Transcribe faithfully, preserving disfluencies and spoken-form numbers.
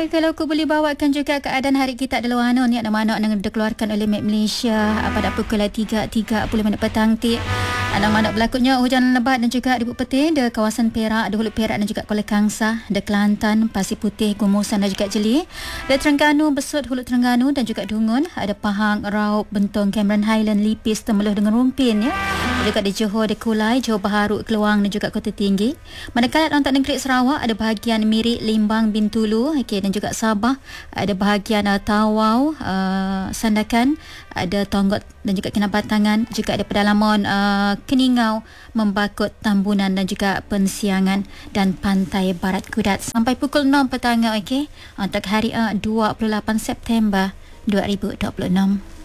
Baik, kalau aku boleh bawakan juga keadaan hari kita di luar ni ada mana yang dikeluarkan oleh Met Malaysia pada pukul tiga tiga puluh minit petang ti. Ada mana berlakunya hujan lebat dan juga di Bukit di kawasan Perak, di Hulu Perak dan juga Kuala Kangsar, di Kelantan, Pasir Putih, Gumusan dan juga Jeli. Di Terengganu, Besut, Hulu Terengganu dan juga Dungun, ada Pahang, Raub, Bentong, Cameron Highland, Lipis, Temeloh dengan Rumpin ya. Juga di Johor, di Kulai, Johor Bahru, Keluang dan juga Kota Tinggi. Manakala untuk negeri Sarawak ada bahagian Mirik, Limbang, Bintulu, okay, dan juga Sabah, ada bahagian uh, Tawau, uh, Sandakan, ada Tonggok dan juga Kinabatangan, juga ada pedalaman uh, Keningau, Membakut, Tambunan dan juga Pensiangan dan Pantai Barat Kudat sampai pukul enam petang, okey, untuk hari uh, dua puluh lapan September dua ribu dua puluh enam.